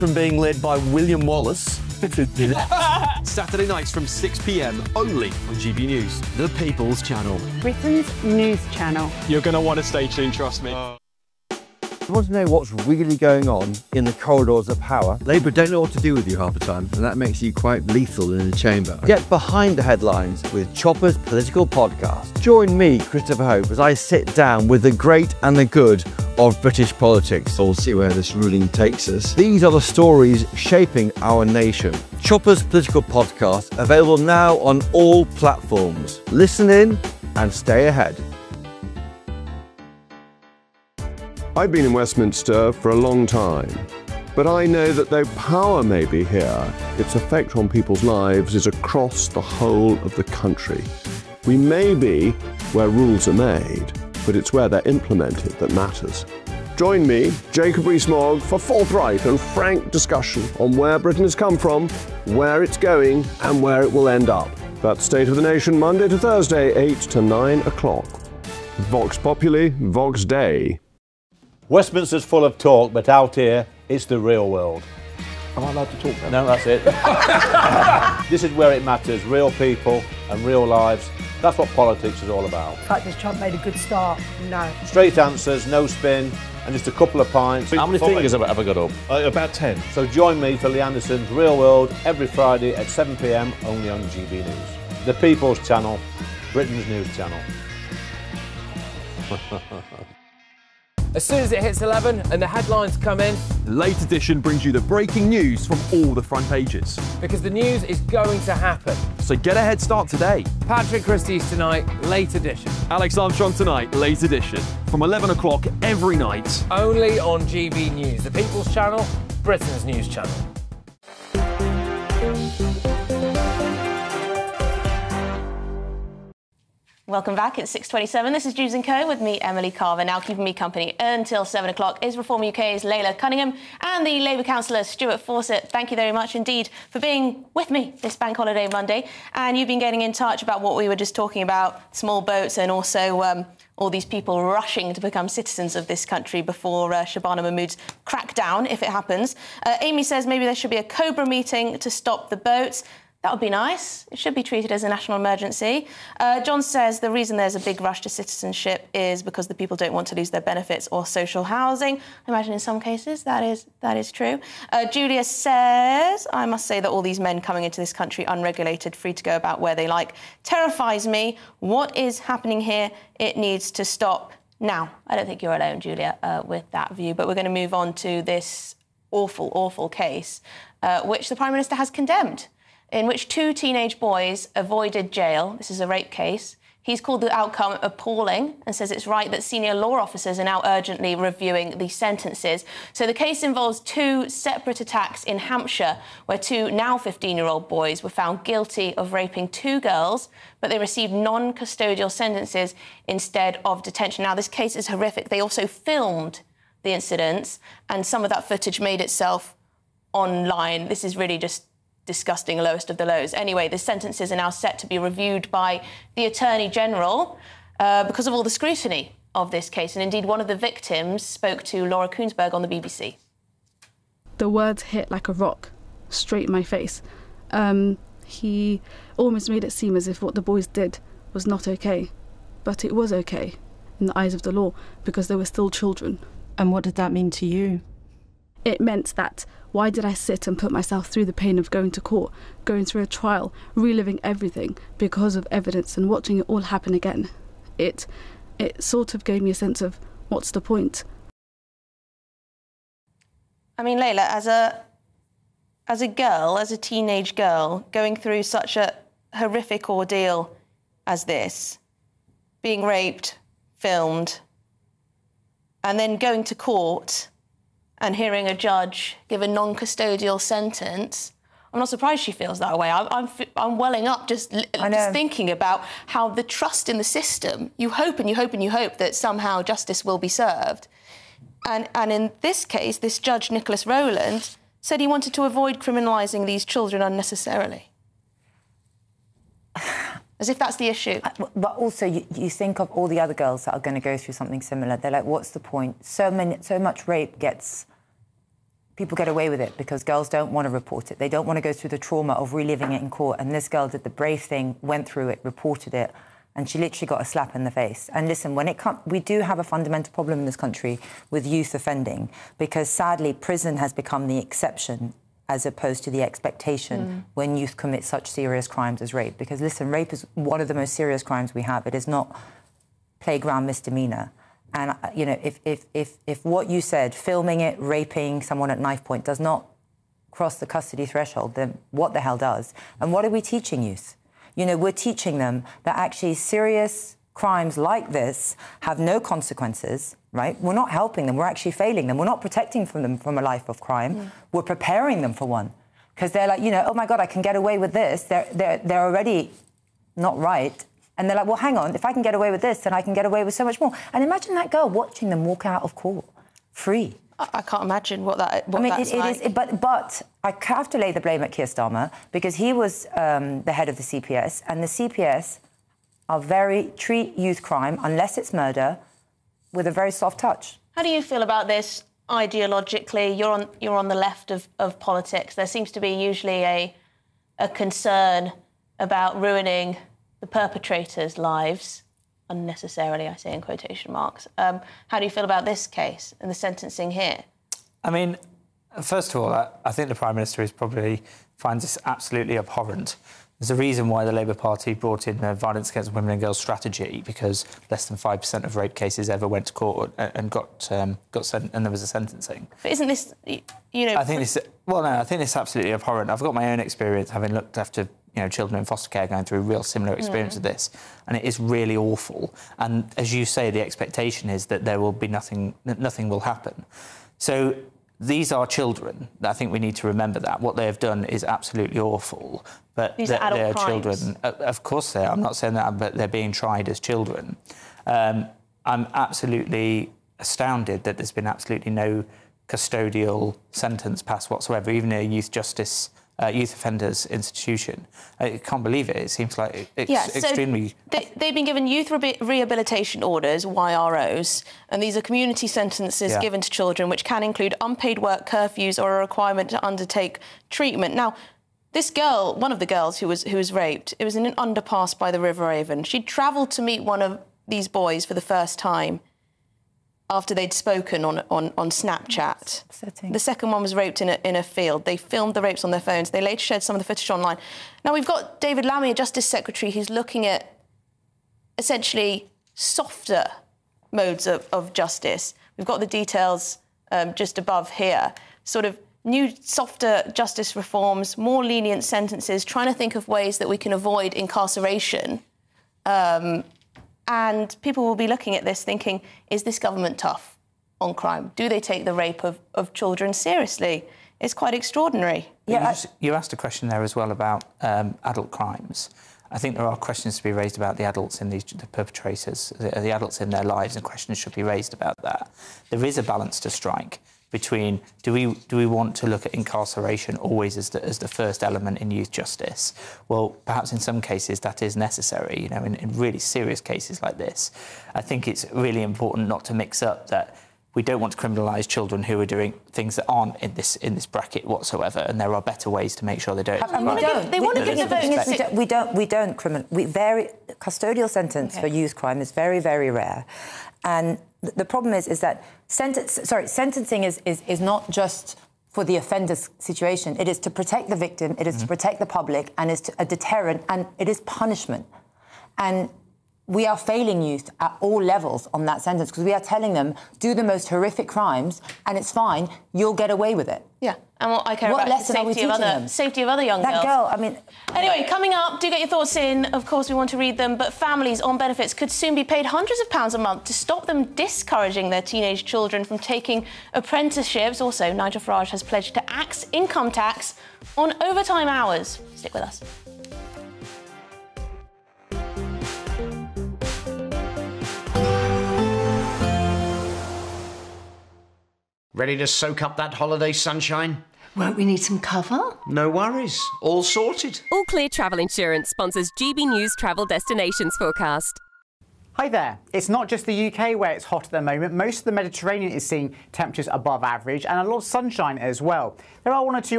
from being led by William Wallace. Saturday nights from 6 p.m. only on GB News. The People's Channel. Britain's news channel. You're going to want to stay tuned, trust me. You want to know what's really going on in the corridors of power? Labour don't know what to do with you half the time, and that makes you quite lethal in the chamber. Get behind the headlines with Chopper's Political Podcast. Join me, Christopher Hope, as I sit down with the great and the good of British politics. We'll see where this ruling takes us. These are the stories shaping our nation. Chopper's Political Podcast, available now on all platforms. Listen in and stay ahead. I've been in Westminster for a long time, but I know that though power may be here, its effect on people's lives is across the whole of the country. We may be where rules are made, but it's where they're implemented that matters. Join me, Jacob Rees-Mogg, for forthright and frank discussion on where Britain has come from, where it's going, and where it will end up. That's State of the Nation, Monday to Thursday, 8 to 9 o'clock. Vox Populi, Vox Dei. Westminster's full of talk, but out here, it's the real world. Am I allowed to talk now? No, that's it. This is where it matters, real people and real lives. That's what politics is all about. The fact has Trump made a good start? No. Straight answers, no spin, and just a couple of pints. How many fingers have I got up? About 10. So join me for Lee Anderson's Real World every Friday at 7 p.m. only on GB News. The People's Channel, Britain's news channel. As soon as it hits 11 and the headlines come in, The Late Edition brings you the breaking news from all the front pages. because the news is going to happen. So get a head start today. Patrick Christie's tonight, late edition. Alex Armstrong tonight, Late Edition. From 11 o'clock every night. Only on GB News, the People's Channel, Britain's news channel. Welcome back. It's 6:27. This is News & Co with me, Emily Carver. Now keeping me company until 7 o'clock is Reform UK's Layla Cunningham and the Labour councillor Stuart Fawcett. Thank you very much indeed for being with me this Bank Holiday Monday. And you've been getting in touch about what we were just talking about, small boats and also all these people rushing to become citizens of this country before Shabana Mahmood's crackdown, if it happens. Amy says maybe there should be a Cobra meeting to stop the boats. That would be nice. It should be treated as a national emergency. John says the reason there's a big rush to citizenship is because the people don't want to lose their benefits or social housing. I imagine in some cases that is true. Julia says, I must say that all these men coming into this country unregulated, free to go about where they like, terrifies me. What is happening here? It needs to stop now. I don't think you're alone, Julia, with that view, but we're going to move on to this awful, awful case, which the Prime Minister has condemned, in which 2 teenage boys avoided jail. This is a rape case. He's called the outcome appalling and says it's right that senior law officers are now urgently reviewing the sentences. So the case involves 2 separate attacks in Hampshire, where 2 now 15-year-old boys were found guilty of raping 2 girls, but they received non-custodial sentences instead of detention. Now, this case is horrific. They also filmed the incidents, and some of that footage made itself online. This is really just disgusting, lowest of the lows. Anyway, the sentences are now set to be reviewed by the Attorney General because of all the scrutiny of this case. And indeed, one of the victims spoke to Laura Koonsberg on the BBC. The words hit like a rock, straight in my face. He almost made it seem as if what the boys did was not okay. But it was okay in the eyes of the law because they were still children. And what did that mean to you? It meant that why did I sit and put myself through the pain of going to court, going through a trial, reliving everything because of evidence and watching it all happen again? It sort of gave me a sense of what's the point? I mean, Layla, as a girl, as a teenage girl, going through such a horrific ordeal as this, being raped, filmed, and then going to court and hearing a judge give a non-custodial sentence, I'm not surprised she feels that way. I'm welling up just thinking about how the trust in the system, you hope and you hope and you hope that somehow justice will be served. And in this case, this judge, Nicholas Rowland, said he wanted to avoid criminalising these children unnecessarily. As if that's the issue. But also, you think of all the other girls that are going to go through something similar. They're like, what's the point? So much rape gets people get away with it because girls don't want to report it. They don't want to go through the trauma of reliving it in court. And this girl did the brave thing, went through it, reported it, and she literally got a slap in the face. And listen, we do have a fundamental problem in this country with youth offending because, sadly, prison has become the exception as opposed to the expectation when youth commit such serious crimes as rape. Because, listen, rape is one of the most serious crimes we have. It is not playground misdemeanour. And, you know, if what you said, filming it, raping someone at knife point, does not cross the custody threshold, then what the hell does? And what are we teaching youth? You know, we're teaching them that actually serious crimes like this have no consequences, right? We're not helping them. We're actually failing them. We're not protecting them from a life of crime. We're preparing them for one. Because they're like, you know, oh, my God, I can get away with this. They're already not right. And they're like, well, hang on, if I can get away with this, then I can get away with so much more. And imagine that girl watching them walk out of court free. I can't imagine what that's like. But I have to lay the blame at Keir Starmer because he was the head of the CPS, and the CPS treat youth crime, unless it's murder, with a very soft touch. How do you feel about this ideologically? You're on the left of politics. There seems to be usually a concern about ruining the perpetrators' lives. Unnecessarily, I say in quotation marks. How do you feel about this case and the sentencing here? I mean, first of all, I think the Prime Minister finds this absolutely abhorrent. There's a reason why the Labour Party brought in the Violence Against Women and Girls strategy, because less than 5% of rape cases ever went to court and got and there was a sentencing. But isn't this, you know... I think this is absolutely abhorrent. I've got my own experience having looked after children in foster care going through a real similar experience of this, and it is really awful. And as you say, the expectation is that there will be nothing will happen. So these are children. I think we need to remember that. What they have done is absolutely awful. But these are adult crimes. Children. Of course they are. I'm not saying that, but they're being tried as children. I'm absolutely astounded that there's been absolutely no custodial sentence passed whatsoever, even a youth offenders institution. I can't believe it. It seems like it's extremely... They've been given youth rehabilitation orders, YROs, and these are community sentences given to children, which can include unpaid work, curfews, or a requirement to undertake treatment. Now, this girl, one of the girls who was raped, it was in an underpass by the River Avon. She'd travelled to meet one of these boys for the first time after they'd spoken on Snapchat. The second one was raped in a field. They filmed the rapes on their phones. They later shared some of the footage online. Now, we've got David Lammy, Justice Secretary, who's looking at essentially softer modes of justice. We've got the details just above here. Sort of new, softer justice reforms, more lenient sentences, trying to think of ways that we can avoid incarceration. And people will be looking at this thinking, is this government tough on crime? Do they take the rape of children seriously? It's quite extraordinary. Yeah, you asked a question there as well about adult crimes. I think there are questions to be raised about the adults in the perpetrators, the adults in their lives, and questions should be raised about that. There is a balance to strike between do we want to look at incarceration always as the first element in youth justice? Well, perhaps in some cases that is necessary. In really serious cases like this, I think it's really important not to mix up that we don't want to criminalise children who are doing things that aren't in this bracket whatsoever, and there are better ways to make sure they don't. They want to give the vote. We don't custodial sentence for youth crime is very, very rare, and the problem is that sentencing is not just for the offender's situation. It is to protect the victim, it is to protect the public, and it's a deterrent, and it is punishment. And we are failing youth at all levels on that sentence because we are telling them, do the most horrific crimes and it's fine, you'll get away with it. Yeah, and what I care about is the safety of other young girls. That girl, I mean... Anyway, coming up, do get your thoughts in. Of course, we want to read them, but families on benefits could soon be paid hundreds of pounds a month to stop them discouraging their teenage children from taking apprenticeships. Also, Nigel Farage has pledged to axe income tax on overtime hours. Stick with us. Ready to soak up that holiday sunshine? Won't we need some cover? No worries. All sorted. All Clear Travel Insurance sponsors GB News Travel Destinations Forecast. Hi there. It's not just the UK where it's hot at the moment. Most of the Mediterranean is seeing temperatures above average and a lot of sunshine as well. There are one or two